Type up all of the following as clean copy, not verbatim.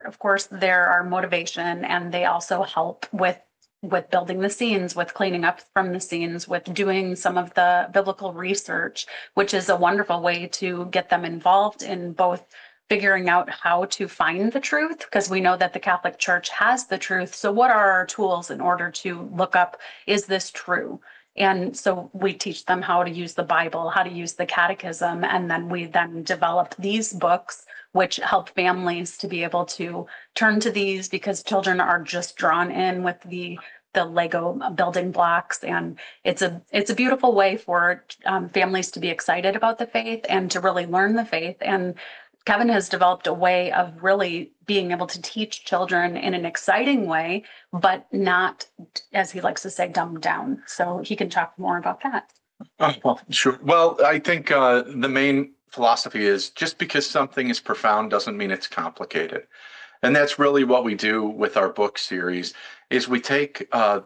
of course, they're our motivation, and they also help with building the scenes, with cleaning up from the scenes, with doing some of the biblical research, which is a wonderful way to get them involved in both figuring out how to find the truth, because we know that the Catholic Church has the truth. So what are our tools in order to look up, is this true? And so we teach them how to use the Bible, how to use the catechism, and then we then develop these books which help families to be able to turn to these, because children are just drawn in with the Lego building blocks. And it's a beautiful way for families to be excited about the faith and to really learn the faith. And Kevin has developed a way of really being able to teach children in an exciting way, but not, as he likes to say, dumbed down. So he can talk more about that. Oh, well, sure. Well, I think the main philosophy is just because something is profound doesn't mean it's complicated. And that's really what we do with our book series, is we take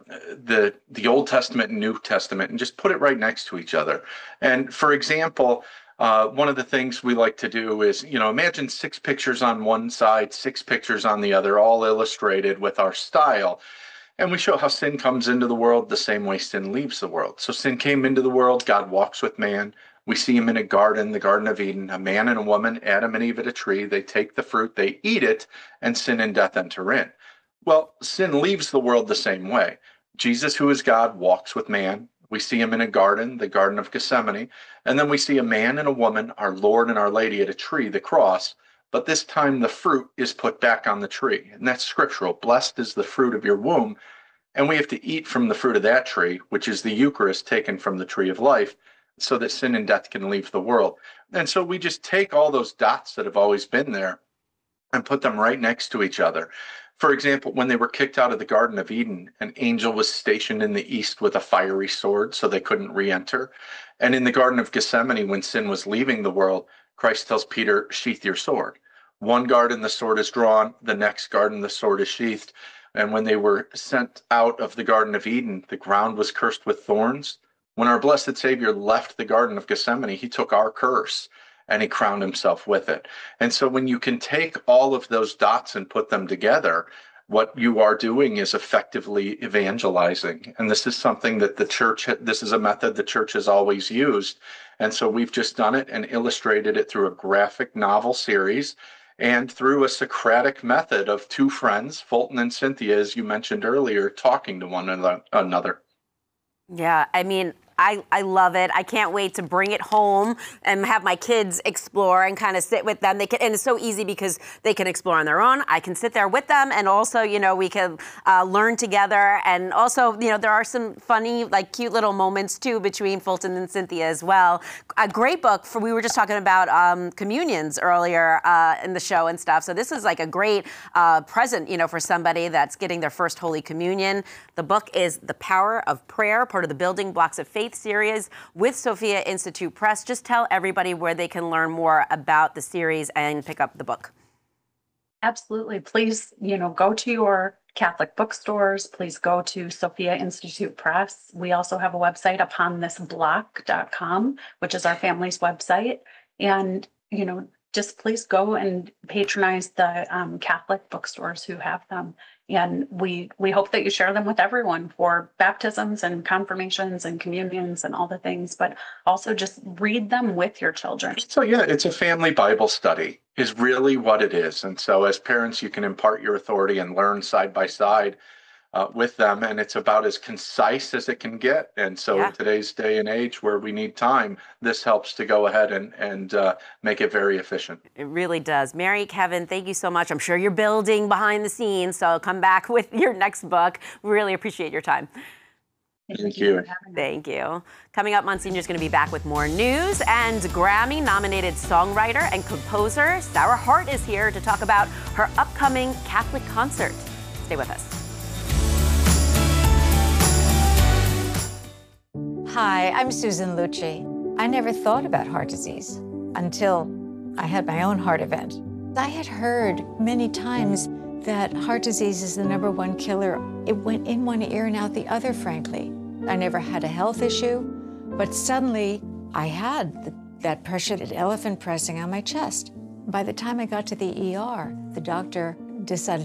the Old Testament and New Testament and just put it right next to each other. And for example, one of the things we like to do is, imagine 6 pictures on one side, 6 pictures on the other, all illustrated with our style. And we show how sin comes into the world the same way sin leaves the world. So sin came into the world, God walks with man. We see him in a garden, the Garden of Eden, a man and a woman, Adam and Eve at a tree. They take the fruit, they eat it, and sin and death enter in. Well, sin leaves the world the same way. Jesus, who is God, walks with man. We see him in a garden, the Garden of Gethsemane. And then we see a man and a woman, our Lord and our Lady, at a tree, the cross. But this time the fruit is put back on the tree. And that's scriptural. Blessed is the fruit of your womb. And we have to eat from the fruit of that tree, which is the Eucharist taken from the tree of life, so that sin and death can leave the world. And so we just take all those dots that have always been there and put them right next to each other. For example, when they were kicked out of the Garden of Eden, an angel was stationed in the east with a fiery sword so they couldn't re-enter. And in the Garden of Gethsemane, when sin was leaving the world, Christ tells Peter, sheath your sword. One garden, the sword is drawn. The next garden, the sword is sheathed. And when they were sent out of the Garden of Eden, the ground was cursed with thorns. When our blessed Savior left the Garden of Gethsemane, he took our curse and he crowned himself with it. And so when you can take all of those dots and put them together, what you are doing is effectively evangelizing. And this is something that this is a method the church has always used. And so we've just done it and illustrated it through a graphic novel series and through a Socratic method of 2 friends, Fulton and Cynthia, as you mentioned earlier, talking to one another. Yeah, I mean, I love it. I can't wait to bring it home and have my kids explore and kind of sit with them. And it's so easy because they can explore on their own. I can sit there with them, and also, we can learn together. And also, there are some funny, cute little moments too between Fulton and Cynthia as well. A great book we were just talking about communions earlier in the show and stuff. So this is like a great present, for somebody that's getting their first Holy Communion. The book is The Power of Prayer, part of the Building Blocks of Faith series with Sophia Institute Press. Just tell everybody where they can learn more about the series and pick up the book. Absolutely. Please, go to your Catholic bookstores. Please go to Sophia Institute Press. We also have a website, uponthisblock.com, which is our family's website. And, just please go and patronize the Catholic bookstores who have them. And we hope that you share them with everyone for baptisms and confirmations and communions and all the things, but also just read them with your children. So yeah, it's a family Bible study is really what it is. And so as parents, you can impart your authority and learn side by side with them. And it's about as concise as it can get. And so in today's day and age where we need time, this helps to go ahead and make it very efficient. It really does. Mary, Kevin, thank you so much. I'm sure you're building behind the scenes, so come back with your next book. We really appreciate your time. Thank you. Thank you. Coming up, Monsignor's going to be back with more news, and Grammy-nominated songwriter and composer Sarah Hart is here to talk about her upcoming Catholic concert. Stay with us. Hi, I'm Susan Lucci. I never thought about heart disease until I had my own heart event. I had heard many times that heart disease is the #1 killer. It went in one ear and out the other, frankly. I never had a health issue, but suddenly I had that pressure, that elephant pressing on my chest. By the time I got to the ER, the doctor decided